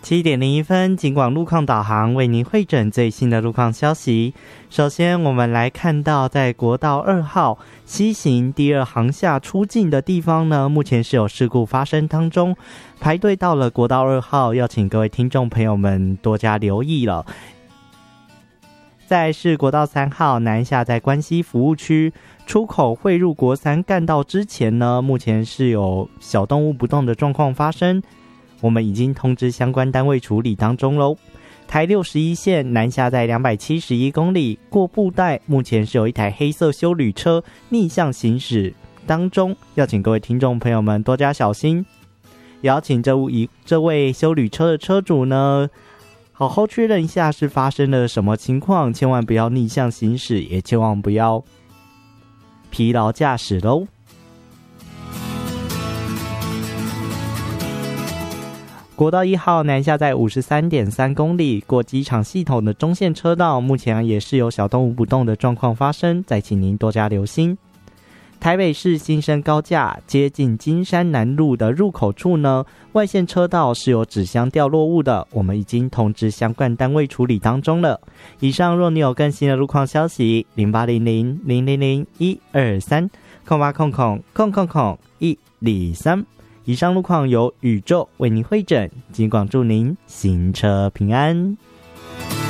7:01，警广路况导航为您汇整最新的路况消息。首先我们来看到在国道2号西行第2航厦出境的地方呢，目前是有事故发生当中，排队到了国道2号，要请各位听众朋友们多加留意了。再来是国道3号南下在关西服务区出口汇入国3干道之前呢，目前是有小动物不动的状况发生，我们已经通知相关单位处理当中咯。台61线南下在271公里过布袋，目前是有一台黑色休旅车逆向行驶当中，要请各位听众朋友们多加小心。也要请这位休旅车的车主呢，好好确认一下是发生了什么情况，千万不要逆向行驶，也千万不要疲劳驾驶咯。国道1号南下在 53.3 公里过机场系统的中线车道，目前也是有小动物不动的状况发生，再请您多加留心。台北市新生高架接近金山南路的入口处呢，外线车道是有纸箱掉落物的，我们已经通知相关单位处理当中了。以上若你有更新的路况消息，0800-000-123-0800-123。以上路况由宇宙为您汇整，尽管祝您行车平安。